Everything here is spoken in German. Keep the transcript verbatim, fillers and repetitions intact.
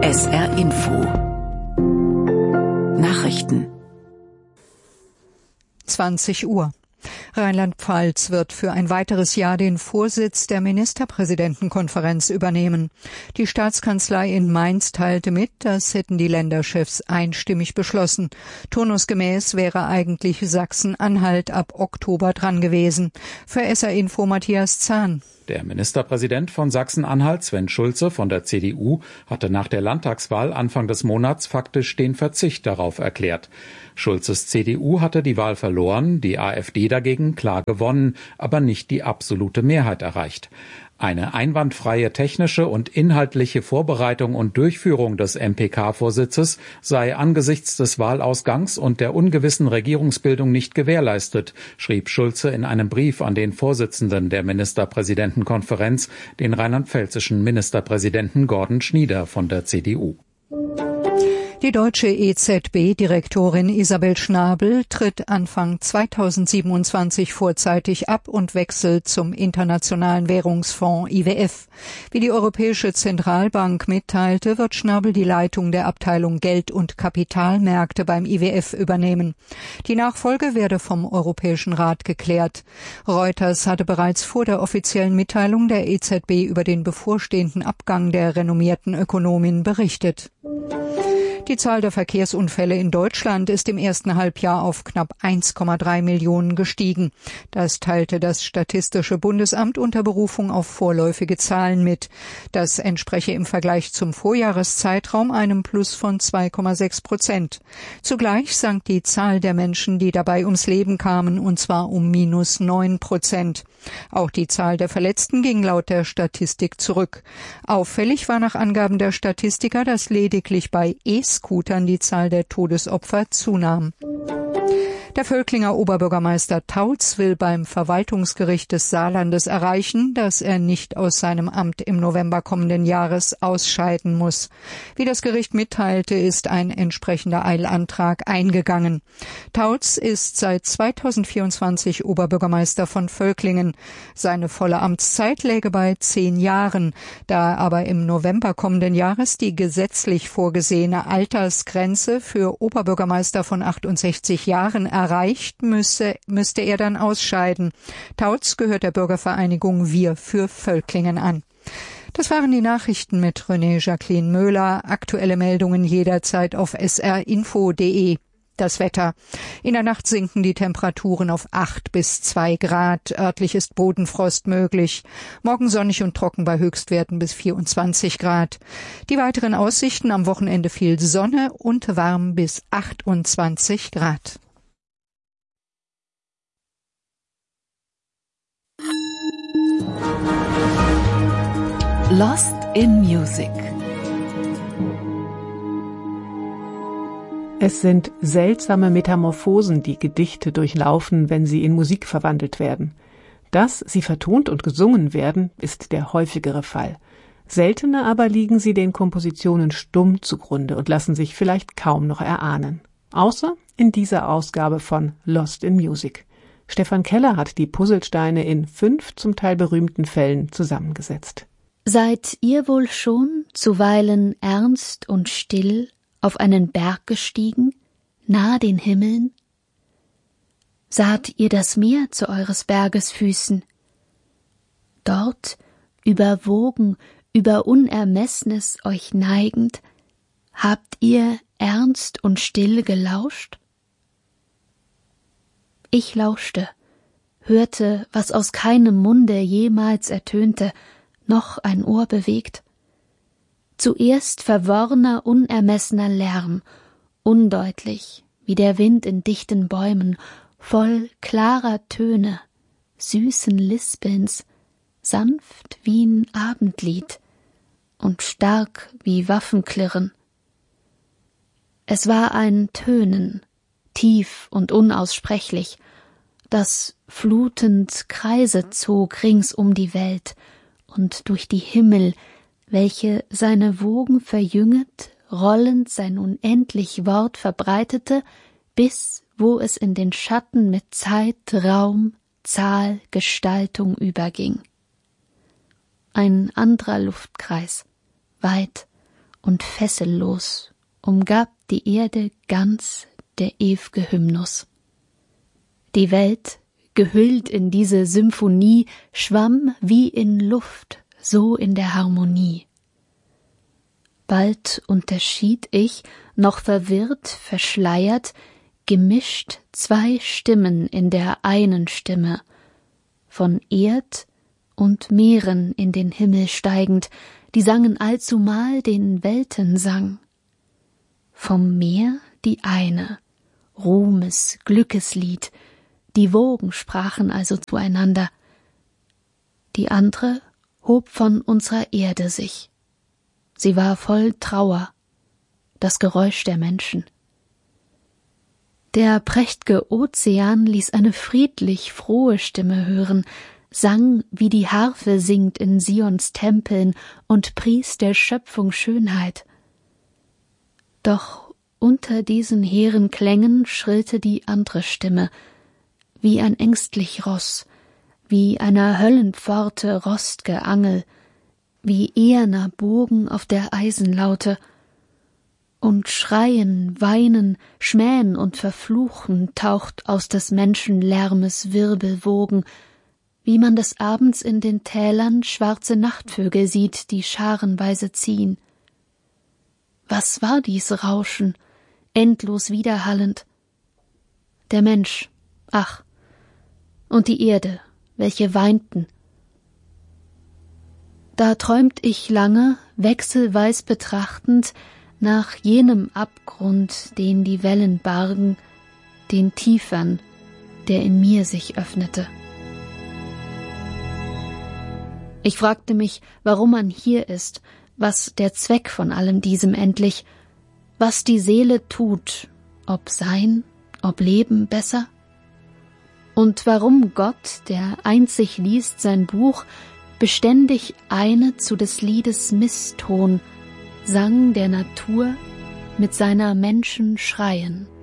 S R Info Nachrichten zwanzig Uhr. Rheinland-Pfalz wird für ein weiteres Jahr den Vorsitz der Ministerpräsidentenkonferenz übernehmen. Die Staatskanzlei in Mainz teilte mit, das hätten die Länderchefs einstimmig beschlossen. Turnusgemäß wäre eigentlich Sachsen-Anhalt ab Oktober dran gewesen. Für S R Info Matthias Zahn. Der Ministerpräsident von Sachsen-Anhalt, Sven Schulze von der C D U, hatte nach der Landtagswahl Anfang des Monats faktisch den Verzicht darauf erklärt. Schulzes C D U hatte die Wahl verloren, die AfD dagegen klar gewonnen, aber nicht die absolute Mehrheit erreicht. Eine einwandfreie technische und inhaltliche Vorbereitung und Durchführung des M P K-Vorsitzes sei angesichts des Wahlausgangs und der ungewissen Regierungsbildung nicht gewährleistet, schrieb Schulze in einem Brief an den Vorsitzenden der Ministerpräsidentenkonferenz, den rheinland-pfälzischen Ministerpräsidenten Gordon Schnieder von der C D U. Die deutsche E Z B-Direktorin Isabel Schnabel tritt Anfang zweitausendsiebenundzwanzig vorzeitig ab und wechselt zum Internationalen Währungsfonds I W F. Wie die Europäische Zentralbank mitteilte, wird Schnabel die Leitung der Abteilung Geld- und Kapitalmärkte beim I W F übernehmen. Die Nachfolge werde vom Europäischen Rat geklärt. Reuters hatte bereits vor der offiziellen Mitteilung der E Z B über den bevorstehenden Abgang der renommierten Ökonomin berichtet. Die Zahl der Verkehrsunfälle in Deutschland ist im ersten Halbjahr auf knapp eins Komma drei Millionen gestiegen. Das teilte das Statistische Bundesamt unter Berufung auf vorläufige Zahlen mit. Das entspreche im Vergleich zum Vorjahreszeitraum einem Plus von zwei Komma sechs Prozent. Zugleich sank die Zahl der Menschen, die dabei ums Leben kamen, und zwar um minus neun Prozent. Auch die Zahl der Verletzten ging laut der Statistik zurück. Auffällig war nach Angaben der Statistiker, dass lediglich bei E-Scootern die Zahl der Todesopfer zunahm. Der Völklinger Oberbürgermeister Tautz will beim Verwaltungsgericht des Saarlandes erreichen, dass er nicht aus seinem Amt im November kommenden Jahres ausscheiden muss. Wie das Gericht mitteilte, ist ein entsprechender Eilantrag eingegangen. Tautz ist seit zweitausendvierundzwanzig Oberbürgermeister von Völklingen. Seine volle Amtszeit läge bei zehn Jahren. Da aber im November kommenden Jahres die gesetzlich vorgesehene Altersgrenze für Oberbürgermeister von achtundsechzig Jahren erreicht, müsse, müsste er dann ausscheiden. Tautz gehört der Bürgervereinigung Wir für Völklingen an. Das waren die Nachrichten mit René Jacqueline Möhler. Aktuelle Meldungen jederzeit auf s r info punkt d e. Das Wetter. In der Nacht sinken die Temperaturen auf acht bis zwei Grad. Örtlich ist Bodenfrost möglich. Morgen sonnig und trocken bei Höchstwerten bis vierundzwanzig Grad. Die weiteren Aussichten: am Wochenende viel Sonne und warm bis achtundzwanzig Grad. Lost in Music. Es sind seltsame Metamorphosen, die Gedichte durchlaufen, wenn sie in Musik verwandelt werden. Dass sie vertont und gesungen werden, ist der häufigere Fall. Seltener aber liegen sie den Kompositionen stumm zugrunde und lassen sich vielleicht kaum noch erahnen. Außer in dieser Ausgabe von Lost in Music. Stefan Keller hat die Puzzlesteine in fünf zum Teil berühmten Fällen zusammengesetzt. Seid ihr wohl schon zuweilen ernst und still auf einen Berg gestiegen, nahe den Himmeln? Saht ihr das Meer zu eures Berges Füßen? Dort, über Wogen, über Unermessnes euch neigend, habt ihr ernst und still gelauscht? Ich lauschte, hörte, was aus keinem Munde jemals ertönte, noch ein Ohr bewegt. Zuerst verworrener, unermessener Lärm, undeutlich wie der Wind in dichten Bäumen, voll klarer Töne, süßen Lispelns, sanft wie ein Abendlied und stark wie Waffenklirren. Es war ein Tönen, tief und unaussprechlich, das flutend Kreise zog rings um die Welt und durch die Himmel, welche seine Wogen verjünget, rollend sein unendlich Wort verbreitete, bis wo es in den Schatten mit Zeit, Raum, Zahl, Gestaltung überging. Ein anderer Luftkreis, weit und fessellos umgab die Erde ganz der ew'ge Hymnus. Die Welt, gehüllt in diese Symphonie, schwamm wie in Luft, so in der Harmonie. Bald unterschied ich, noch verwirrt, verschleiert, gemischt zwei Stimmen in der einen Stimme, von Erd und Meeren in den Himmel steigend, die sangen allzumal den Weltensang. Vom Meer die eine, Ruhmes, Glückeslied, die Wogen sprachen also zueinander. Die andere hob von unserer Erde sich. Sie war voll Trauer, das Geräusch der Menschen. Der prächt'ge Ozean ließ eine friedlich frohe Stimme hören, sang, wie die Harfe singt in Sions Tempeln und pries der Schöpfung Schönheit. Doch unter diesen hehren Klängen schrillte die andere Stimme, wie ein ängstlich Ross, wie einer Höllenpforte rost'ge Angel, wie eherner Bogen auf der Eisenlaute, und Schreien, Weinen, Schmähen und Verfluchen taucht aus des Menschenlärmes Wirbelwogen, wie man des Abends in den Tälern schwarze Nachtvögel sieht, die scharenweise ziehen. Was war dies Rauschen, endlos widerhallend? Der Mensch, ach, und die Erde, welche weinten. Da träumt ich lange, wechselweis betrachtend, nach jenem Abgrund, den die Wellen bargen, den tiefern, der in mir sich öffnete. Ich fragte mich, warum man hier ist, was der Zweck von allem diesem endlich, was die Seele tut, ob Sein, ob Leben besser? Und warum Gott, der einzig liest sein Buch, beständig eine zu des Liedes Misston sang der Natur mit seiner Menschen Schreien.